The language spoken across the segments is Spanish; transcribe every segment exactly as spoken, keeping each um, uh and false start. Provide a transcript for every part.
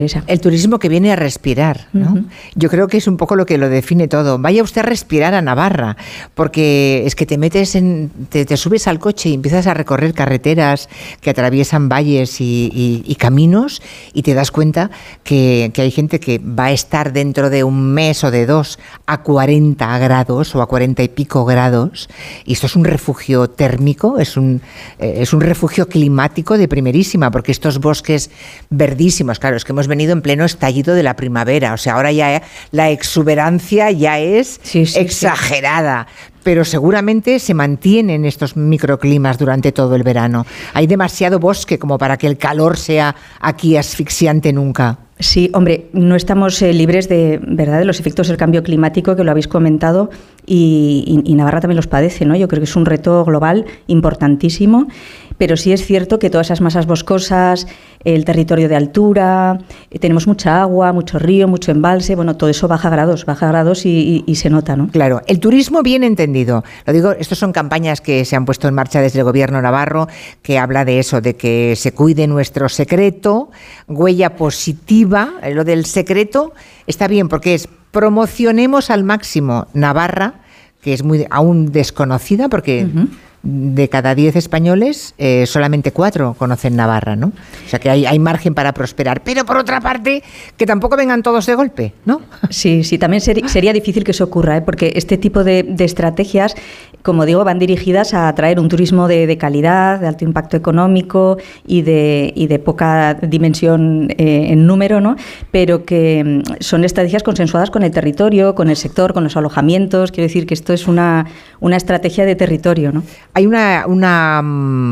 El turismo que viene a respirar, ¿no? Uh-huh. Yo creo que es un poco lo que lo define todo. Vaya usted a respirar a Navarra, porque es que te metes en, te, te subes al coche y empiezas a recorrer carreteras que atraviesan valles y, y, y caminos, y te das cuenta que, que hay gente que va a estar dentro de un mes o de dos a cuarenta grados o a cuarenta y pico grados, y esto es un refugio térmico, es un, eh, es un refugio climático de primerísima, porque estos bosques verdísimos, claro, es que hemos venido en pleno estallido de la primavera, o sea, ahora ya la exuberancia ya es sí, sí, exagerada, sí. Pero seguramente se mantienen estos microclimas durante todo el verano. Hay demasiado bosque como para que el calor sea aquí asfixiante nunca. Sí, hombre, no estamos eh, libres de, ¿verdad?, de los efectos del cambio climático, que lo habéis comentado, y, y, y Navarra también los padece, ¿no? Yo creo que es un reto global importantísimo, pero sí es cierto que todas esas masas boscosas, el territorio de altura, eh, tenemos mucha agua, mucho río, mucho embalse, bueno, todo eso baja grados, baja grados y, y, y se nota, ¿no? Claro, el turismo bien entendido. Lo digo, estos son campañas que se han puesto en marcha desde el gobierno navarro, que habla de eso, de que se cuide nuestro secreto, huella positiva. Lo del secreto está bien, porque es promocionemos al máximo Navarra, que es muy aún desconocida, porque uh-huh. de cada diez españoles eh, solamente cuatro conocen Navarra, ¿no? O sea que hay, hay margen para prosperar, pero por otra parte que tampoco vengan todos de golpe, ¿no? Sí, sí, también ser, sería difícil que eso ocurra, ¿eh? Porque este tipo de, de estrategias, como digo, van dirigidas a atraer un turismo de, de calidad, de alto impacto económico y de, y de poca dimensión eh, en número, ¿no? Pero que son estrategias consensuadas con el territorio, con el sector, con los alojamientos. Quiero decir que esto es una, una estrategia de territorio, ¿no? Hay una, una,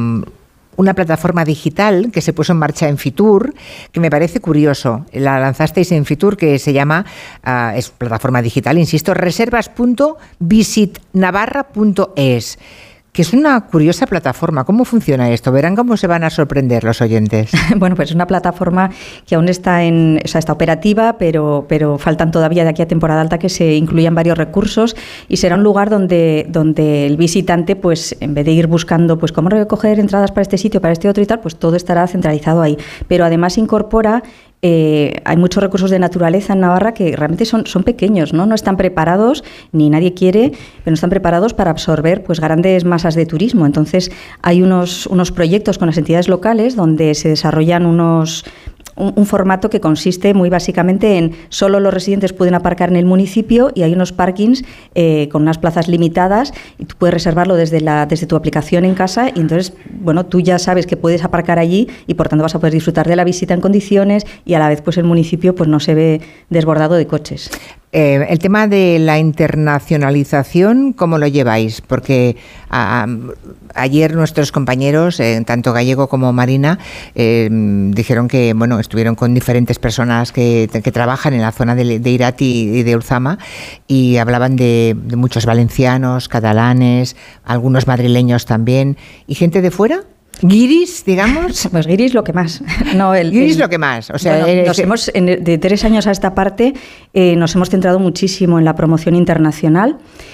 una plataforma digital que se puso en marcha en Fitur, que me parece curioso. La lanzasteis en Fitur, que se llama, uh, es plataforma digital, insisto, reservas punto visit navarra punto es, que es una curiosa plataforma. ¿Cómo funciona esto? Verán cómo se van a sorprender los oyentes. Bueno, pues es una plataforma que aún está en, o sea, está operativa, pero, pero faltan todavía de aquí a temporada alta que se incluyan varios recursos, y será un lugar donde, donde el visitante, pues en vez de ir buscando pues cómo recoger entradas para este sitio, para este otro y tal, pues todo estará centralizado ahí. Pero además incorpora Eh, hay muchos recursos de naturaleza en Navarra que realmente son, son pequeños, ¿no? No están preparados, ni nadie quiere, pero no están preparados para absorber pues grandes masas de turismo. Entonces hay unos, unos proyectos con las entidades locales donde se desarrollan unos... Un, un formato que consiste muy básicamente en solo los residentes pueden aparcar en el municipio, y hay unos parkings eh, con unas plazas limitadas, y tú puedes reservarlo desde la desde tu aplicación en casa, y entonces, bueno, tú ya sabes que puedes aparcar allí y por tanto vas a poder disfrutar de la visita en condiciones, y a la vez pues el municipio pues no se ve desbordado de coches. Eh, el tema de la internacionalización, ¿cómo lo lleváis? Porque a, a, ayer nuestros compañeros, eh, tanto Gallego como Marina, eh, dijeron que bueno estuvieron con diferentes personas que, que trabajan en la zona de, de Irati y de Ulzama, y hablaban de, de muchos valencianos, catalanes, algunos madrileños también, y gente de fuera. ¿Guiris, digamos? Pues guiris lo que más. No, el, guiris el, lo que más. O sea, bueno, el, nos el, hemos, en, de tres años a esta parte eh, nos hemos centrado muchísimo en la promoción internacional,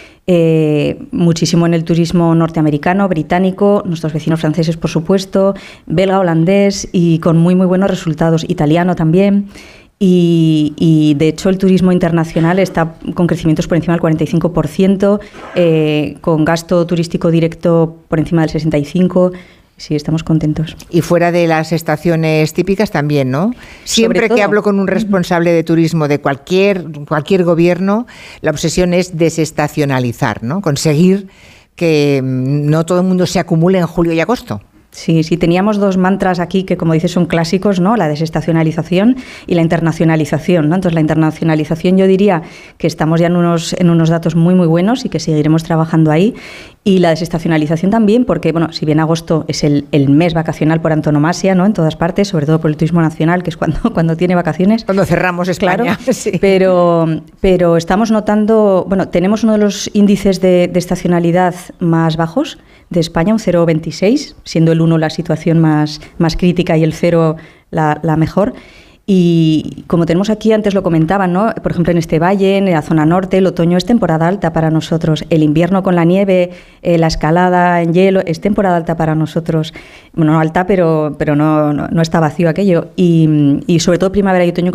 eh, muchísimo en el turismo norteamericano, británico, nuestros vecinos franceses, por supuesto, belga, holandés, y con muy, muy buenos resultados, italiano también. Y, y de hecho el turismo internacional está con crecimientos por encima del cuarenta y cinco por ciento, eh, con gasto turístico directo por encima del sesenta y cinco por ciento. Sí, estamos contentos. Y fuera de las estaciones típicas también, ¿no? Siempre que hablo con un responsable de turismo de cualquier, cualquier gobierno, la obsesión es desestacionalizar, ¿no? Conseguir que no todo el mundo se acumule en julio y agosto. Sí, sí, teníamos dos mantras aquí que, como dices, son clásicos, ¿no? La desestacionalización y la internacionalización, ¿no? Entonces, la internacionalización, yo diría que estamos ya en unos, en unos datos muy, muy buenos y que seguiremos trabajando ahí. Y la desestacionalización también, porque, bueno, si bien agosto es el, el mes vacacional por antonomasia, ¿no? En todas partes, sobre todo por el turismo nacional, que es cuando, cuando tiene vacaciones. Cuando cerramos España. Claro, sí. pero, pero estamos notando, bueno, tenemos uno de los índices de, de estacionalidad más bajos de España, un cero coma veintiséis, siendo el uno la situación más, más crítica y el cero la, la mejor. Y como tenemos aquí, antes lo comentaban, ¿no? Por ejemplo, en este valle, en la zona norte, el otoño es temporada alta para nosotros. El invierno con la nieve, eh, la escalada en hielo, es temporada alta para nosotros. Bueno, no alta, pero, pero no, no, no está vacío aquello. Y, y sobre todo primavera y otoño